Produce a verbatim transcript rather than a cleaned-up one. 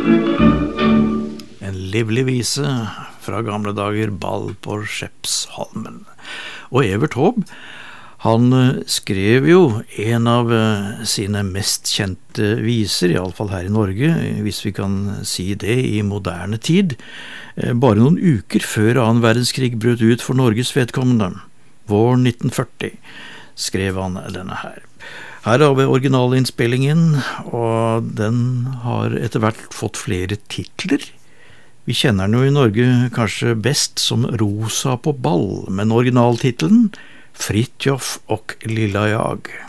En livlig vise fra gamle dager, Ball på Skeppsholmen. Og Evert Taube, han skrev jo en av sine mest kjente viser, i alle fall her i Norge, hvis vi kan si det, i moderne tid, bare noen uker før annen verdenskrig brøt ut for Norges vedkommende. Vår nitten førti skrev han denne her. Her har vi originalinnspillingen, og den har etter hvert fått flere titler. Vi kjenner den jo i Norge kanskje best som Rosa på ball, men originaltitelen Fritjof og Lilla Jag.